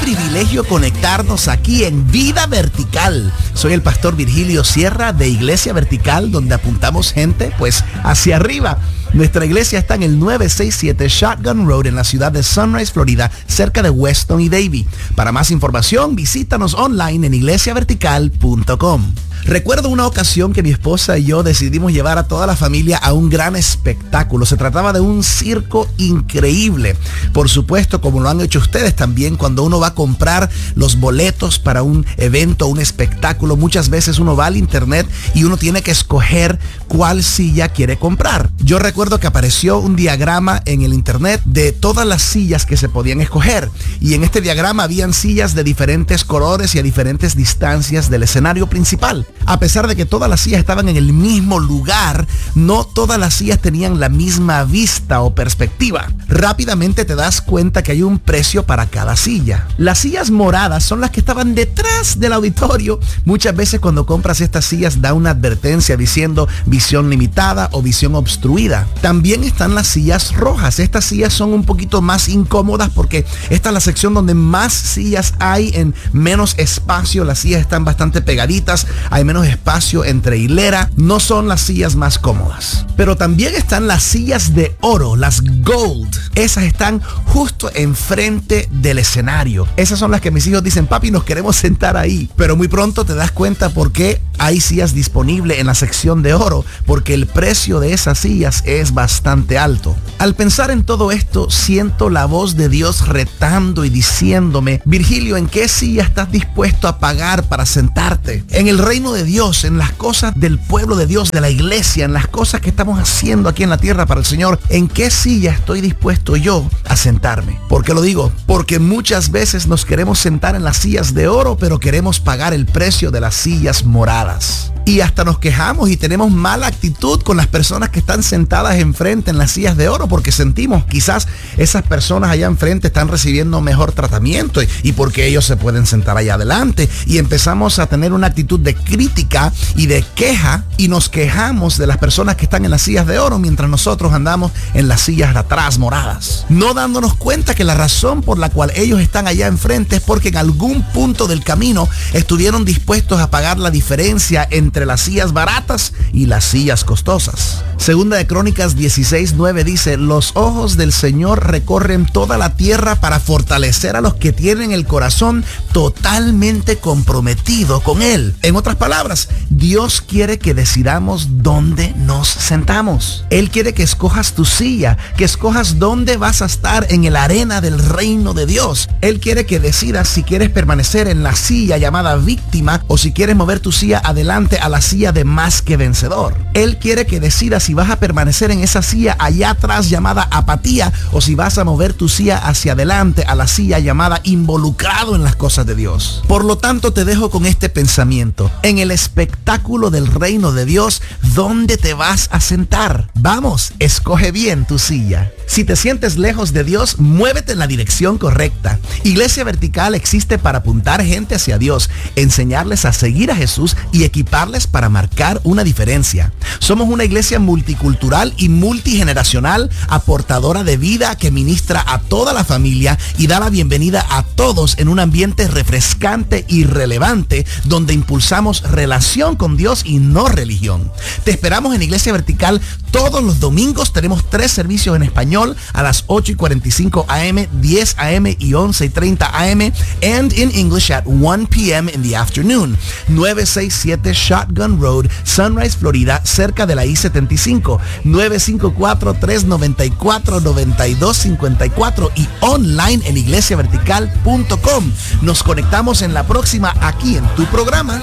privilegio conectarnos aquí en Vida Vertical. Soy el pastor Virgilio Sierra de Iglesia Vertical, donde apuntamos gente pues hacia arriba. Nuestra iglesia está en el 967 Shotgun Road en la ciudad de Sunrise, Florida, cerca de Weston y Davie. Para más información, visítanos online en iglesiavertical.com. Recuerdo una ocasión que mi esposa y yo decidimos llevar a toda la familia a un gran espectáculo. Se trataba de un circo increíble. Por supuesto, como lo han hecho ustedes también, cuando uno va a comprar los boletos para un evento, un espectáculo, muchas veces uno va al internet y uno tiene que escoger cuál silla quiere comprar. Yo recuerdo que apareció un diagrama en el internet de todas las sillas que se podían escoger. Y en este diagrama habían sillas de diferentes colores y a diferentes distancias del escenario principal. A pesar de que todas las sillas estaban en el mismo lugar, no todas las sillas tenían la misma vista o perspectiva. Rápidamente te das cuenta que hay un precio para cada silla. Las sillas moradas son las que estaban detrás del auditorio. Muchas veces cuando compras estas sillas da una advertencia diciendo visión limitada o visión obstruida. También están las sillas rojas. Estas sillas son un poquito más incómodas porque esta es la sección donde más sillas hay en menos espacio. Las sillas están bastante pegaditas. Hay menos espacio entre hilera, no son las sillas más cómodas. Pero también están las sillas de oro, las gold. Esas están justo enfrente del escenario. Esas son las que mis hijos dicen, papi, nos queremos sentar ahí. Pero muy pronto te das cuenta por qué hay sillas disponibles en la sección de oro, porque el precio de esas sillas es bastante alto. Al pensar en todo esto, siento la voz de Dios retando y diciéndome, Virgilio, ¿en qué silla estás dispuesto a pagar para sentarte? En el reino de Dios, en las cosas del pueblo de Dios, de la iglesia, en las cosas que estamos haciendo aquí en la tierra para el Señor, ¿en qué silla estoy dispuesto yo a sentarme? ¿Por qué lo digo? Porque muchas veces nos queremos sentar en las sillas de oro, pero queremos pagar el precio de las sillas moradas. Y hasta nos quejamos y tenemos mala actitud con las personas que están sentadas enfrente en las sillas de oro, porque sentimos quizás esas personas allá enfrente están recibiendo mejor tratamiento y porque ellos se pueden sentar allá adelante, y empezamos a tener una actitud de crítica y de queja, y nos quejamos de las personas que están en las sillas de oro mientras nosotros andamos en las sillas de atrás moradas, no dándonos cuenta que la razón por la cual ellos están allá enfrente es porque en algún punto del camino estuvieron dispuestos a pagar la diferencia entre las sillas baratas y las sillas costosas. Segunda de Crónicas 16:9 dice, los ojos del Señor recorren toda la tierra para fortalecer a los que tienen el corazón totalmente comprometido con Él. En otras palabras, Dios quiere que decidamos dónde nos sentamos. Él quiere que escojas tu silla, que escojas dónde vas a estar en el arena del reino de Dios. Él quiere que decidas si quieres permanecer en la silla llamada víctima o si quieres mover tu silla adelante a la silla de más que vencedor. Él quiere que decidas si vas a permanecer en esa silla allá atrás llamada apatía o si vas a mover tu silla hacia adelante a la silla llamada involucrado en las cosas de Dios. Por lo tanto, te dejo con este pensamiento. En el espectáculo del reino de Dios, ¿dónde te vas a sentar? Vamos, escoge bien tu silla. Si te sientes lejos de Dios, muévete en la dirección correcta. Iglesia Vertical existe para apuntar gente hacia Dios, enseñarles a seguir a Jesús y equiparles para marcar una diferencia. Somos una iglesia multicultural y multigeneracional, aportadora de vida que ministra a toda la familia y da la bienvenida a todos en un ambiente refrescante y relevante, donde impulsamos relación con Dios y no religión. Te esperamos en Iglesia Vertical todos los domingos. Tenemos 3 servicios en español a las 8:45 a.m., 10 a.m. y 11:30 a.m. and in English at 1 p.m. in the afternoon. 967 Shotgun Road, Sunrise, Florida, cerca de la I-75. 954-394-9254 y online en iglesiavertical.com. Nos conectamos en la próxima aquí en tu programa